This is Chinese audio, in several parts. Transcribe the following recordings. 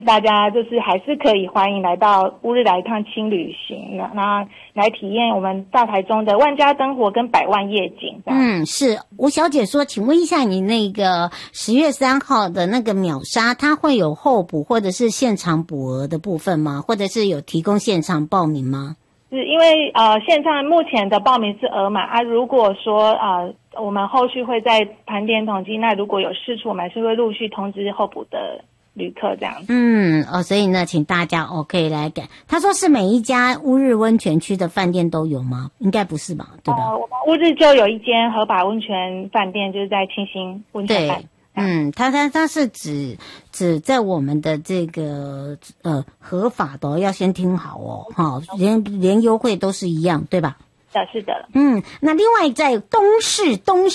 大家就是还是可以欢迎来到乌日来一趟轻旅行，那来体验我们大台中的万家灯火跟百万夜景。 是吴小姐说，请问一下，你那个10月3号的那个秒杀，它会有候补或者是现场补额的部分吗？或者是有提供现场报名吗？ 是因为线上目前的报名是额满啊，如果说我们后续会在盘点统计，那如果有释出，我们还是会陆续通知候补的旅客这样子。 所以呢，请大家可以来改。他说是每一家乌日温泉区的饭店都有吗？应该不是吧，对吧？ 我们乌日就有一间合法温泉饭店，就是在清新温泉饭。 它是指在我们的这个合法的要先听好哦，连优惠都是一样，对吧？ 是的。 那另外在东市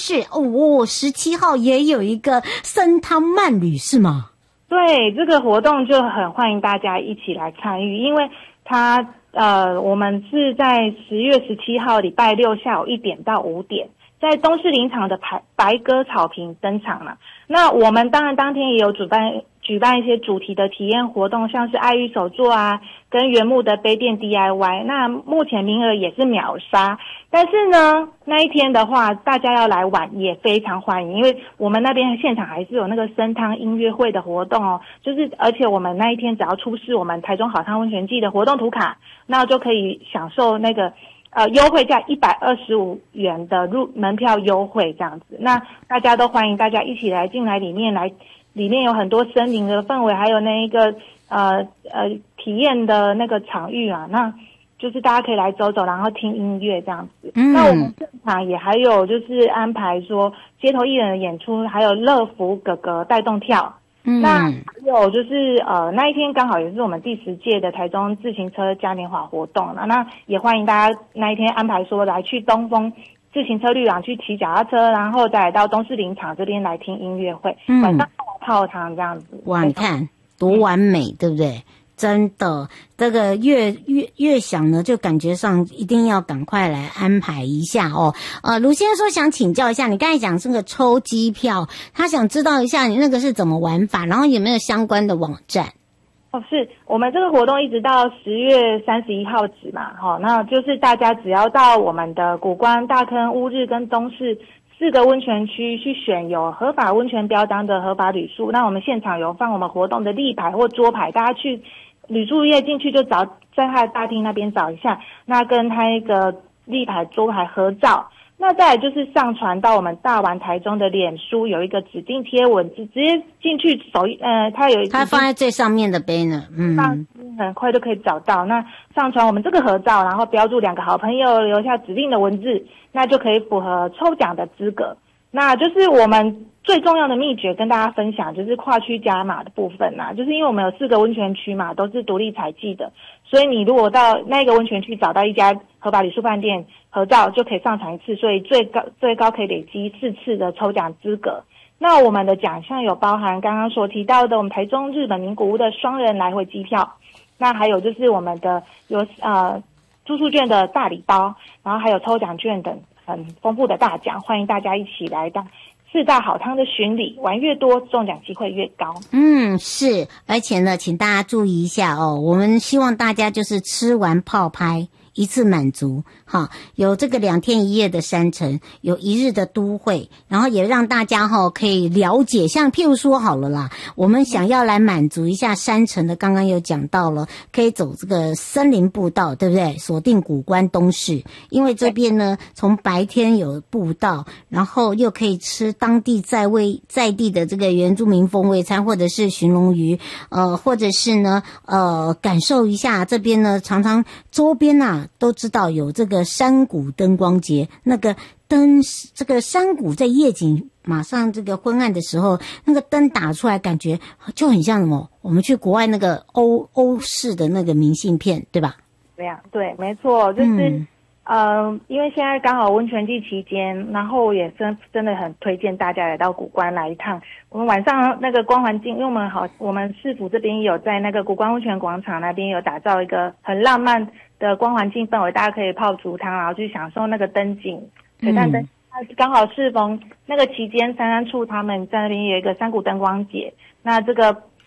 17号也有一个参汤慢旅是吗？ 对，这个活动就很欢迎大家一起来参与，因为它我们是在10月17号礼拜六下午1点到5点，在东势林场的白鸽草坪登场了。那我们当然当天也有举办一些主题的体验活动，像是爱玉手作啊，跟原木的杯垫 DIY。那目前名额也是秒杀，但是呢，那一天的话，大家要来玩也非常欢迎，因为我们那边现场还是有那个参汤音乐会的活动哦，而且我们那一天只要出示我们台中好汤温泉季的活动图卡，那就可以享受那个优惠价125元的门票优惠这样子。那大家都欢迎大家一起来进来里面有很多森林的氛围，还有那一个体验的那个场域啊，那就是大家可以来走走，然后听音乐这样子。那我们现场也还有就是安排说街头艺人的演出，还有乐福哥哥带动跳。那还有就是那一天刚好也是我们第10届的台中自行车嘉年华活动了，那也欢迎大家那一天安排说来去东风自行车旅廊去骑脚踏车，然后再来到东势林场这边来听音乐会，晚上泡汤这样子。 哇，你看多完美，对不对？真的，这个越想呢，就感觉上一定要赶快来安排一下哦。卢先生说想请教一下，你刚才讲这个抽机票，他想知道一下你那个是怎么玩法，然后有没有相关的网站？ 是我们这个活动一直到10月31号止嘛，那就是大家只要到我们的谷关、大坑、乌日跟东势4个温泉区去选有合法温泉标章的合法旅宿，那我们现场有放我们活动的立牌或桌牌，大家去旅宿业进去就找，在他的大厅那边找一下，那跟他一个立牌桌牌合照。那再来就是上传到我们大玩台中的脸书，有一个指定贴文，直接进去它放在最上面的banner， 很快就可以找到。那上传我们这个合照，然后标注2个好朋友，留下指定的文字，那就可以符合抽奖的资格。那就是我们最重要的秘诀跟大家分享，就是跨区加码的部分啦。就是因为我们有4个温泉区嘛，都是独立采集的，所以你如果到那个温泉区找到一家合法旅宿饭店合照，就可以上传1次，所以最高可以累积4次的抽奖资格。那我们的奖项有包含刚刚所提到的我们台中日本名古屋的双人来回机票，那还有就是我们的有住宿券的大礼包，然后还有抽奖券等很丰富的大奖，欢迎大家一起来当4大好汤的巡礼，玩越多中奖机会越高。 是，而且呢请大家注意一下哦，我们希望大家就是吃完泡拍一次满足，有这个2天1夜的山城，有1日的都会，然后也让大家可以了解，像譬如说好了啦，我们想要来满足一下山城的，刚刚有讲到了，可以走这个森林步道，对不对？锁定谷关东势，因为这边呢从白天有步道，然后又可以吃当地在地的这个原住民风味餐，或者是寻龙鱼，或者是呢感受一下这边呢，常常周边都知道有这个山谷灯光节，那个这个山谷在夜景马上这个昏暗的时候，那个灯打出来，感觉就很像什么？我们去国外那个欧式的那个明信片，对吧？ 对，没错，就是因为现在刚好温泉季期间，然后也真的很推荐大家来到谷关来一趟。我们晚上那个光环境，因为我们市府这边有在那个谷关温泉广场那边有打造一个很浪漫的光环境氛围，大家可以泡足汤，然后去享受那个灯景，水淡灯。刚好适逢那个期间，三处他们在那边有一个山谷灯光节，那这个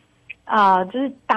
就是